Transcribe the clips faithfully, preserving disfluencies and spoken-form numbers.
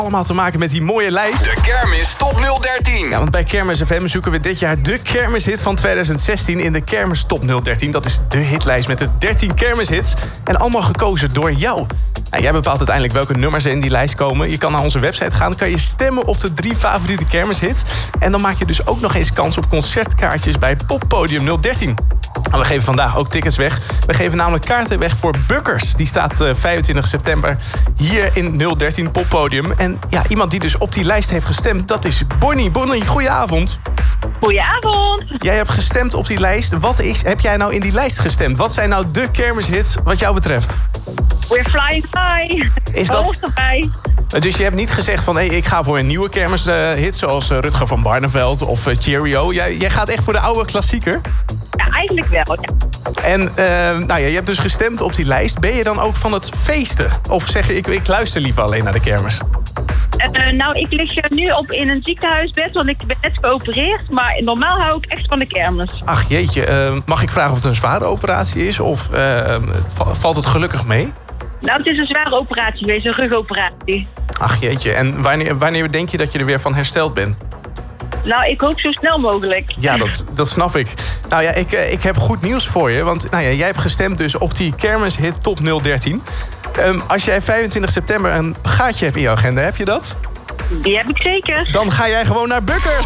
allemaal te maken met die mooie lijst. De Kermis Top nul dertien. Ja, want bij Kermis F M zoeken we dit jaar de kermishit van twintig zestien in de Kermis Top nul dertien. Dat is de hitlijst met de dertien kermishits. En allemaal gekozen door jou. Nou, jij bepaalt uiteindelijk welke nummers er in die lijst komen. Je kan naar onze website gaan, kan je stemmen op de drie favoriete kermishits. En dan maak je dus ook nog eens kans op concertkaartjes bij Poppodium nul dertien. En we geven vandaag ook tickets weg. We geven namelijk kaarten weg voor Bukkers. Die staat uh, vijfentwintig september hier in nul dertien Poppodium. En ja, iemand die dus op die lijst heeft gestemd, dat is Bonnie. Bonnie, goedenavond. Goedenavond. Jij hebt gestemd op die lijst. Wat is, heb jij nou in die lijst gestemd? Wat zijn nou de kermishits wat jou betreft? We're flying high. Is dat... Hoogte bij. Dus je hebt niet gezegd van, hey, ik ga voor een nieuwe kermishit, zoals uh, Rutger van Barneveld of uh, Cheerio. Jij, jij gaat echt voor de oude klassieker? Ja, eigenlijk wel, ja. En uh, nou ja, je hebt dus gestemd op die lijst. Ben je dan ook van het feesten? Of zeg je, ik, ik luister liever alleen naar de kermis? Uh, nou, ik lig uh, nu op in een ziekenhuisbed, want ik ben net geopereerd. Maar normaal hou ik echt van de kermis. Ach jeetje, uh, mag ik vragen of het een zware operatie is? Of uh, valt het gelukkig mee? Nou, het is een zware operatie geweest, een rugoperatie. Ach jeetje, en wanneer, wanneer denk je dat je er weer van hersteld bent? Nou, ik hoop zo snel mogelijk. Ja, dat, dat snap ik. Nou ja, ik, ik heb goed nieuws voor je. Want nou ja, jij hebt gestemd dus op die kermishit Top nul dertien. Um, als jij vijfentwintig september een gaatje hebt in je agenda, heb je dat? Die heb ik zeker. Dan ga jij gewoon naar Bukkers.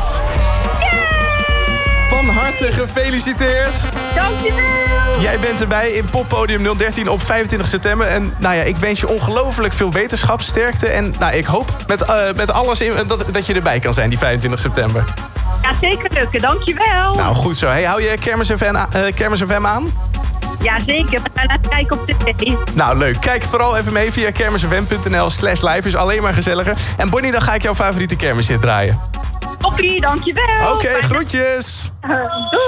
Van harte gefeliciteerd. Dankjewel. Jij bent erbij in Poppodium nul dertien op vijfentwintig september. En nou ja, ik wens je ongelooflijk veel wetenschap, sterkte. En nou, ik hoop met, uh, met alles in, dat, dat je erbij kan zijn die vijfentwintig september. Ja, zeker lukken. Dankjewel. Nou, goed zo. Hey, hou je Kermis F M, uh, Kermis F M aan? Ja, zeker. We gaan even kijken op tv. Nou, leuk. Kijk vooral even mee via kermisfm.nl slash live. Is alleen maar gezelliger. En Bonnie, dan ga ik jouw favoriete kermishit draaien. Toppie, dankjewel. Oké, okay, groetjes. Doei.